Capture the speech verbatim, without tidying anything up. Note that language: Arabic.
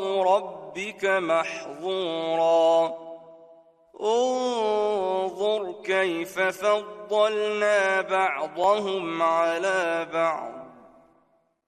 ربك محظورا انظر كيف فضلنا بعضهم على بعض